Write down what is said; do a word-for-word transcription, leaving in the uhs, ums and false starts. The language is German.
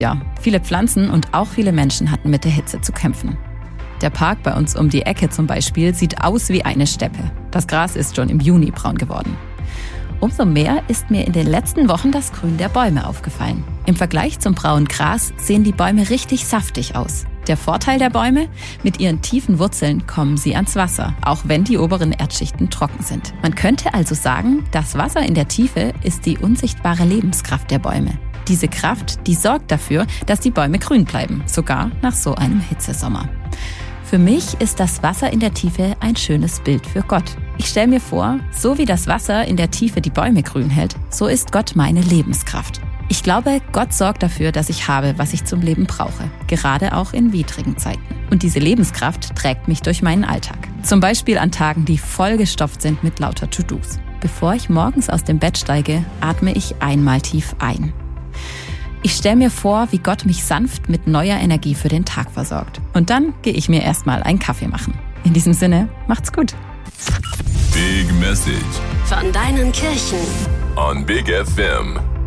Ja, viele Pflanzen und auch viele Menschen hatten mit der Hitze zu kämpfen. Der Park bei uns um die Ecke zum Beispiel sieht aus wie eine Steppe. Das Gras ist schon im Juni braun geworden. Umso mehr ist mir in den letzten Wochen das Grün der Bäume aufgefallen. Im Vergleich zum braunen Gras sehen die Bäume richtig saftig aus. Der Vorteil der Bäume? Mit ihren tiefen Wurzeln kommen sie ans Wasser, auch wenn die oberen Erdschichten trocken sind. Man könnte also sagen, das Wasser in der Tiefe ist die unsichtbare Lebenskraft der Bäume. Diese Kraft, die sorgt dafür, dass die Bäume grün bleiben, sogar nach so einem Hitzesommer. Für mich ist das Wasser in der Tiefe ein schönes Bild für Gott. Ich stelle mir vor, so wie das Wasser in der Tiefe die Bäume grün hält, so ist Gott meine Lebenskraft. Ich glaube, Gott sorgt dafür, dass ich habe, was ich zum Leben brauche, gerade auch in widrigen Zeiten. Und diese Lebenskraft trägt mich durch meinen Alltag. Zum Beispiel an Tagen, die vollgestopft sind mit lauter To-Dos. Bevor ich morgens aus dem Bett steige, atme ich einmal tief ein. Ich stelle mir vor, wie Gott mich sanft mit neuer Energie für den Tag versorgt. Und dann gehe ich mir erstmal einen Kaffee machen. In diesem Sinne, macht's gut. Big Message von deinen Kirchen on Big F M.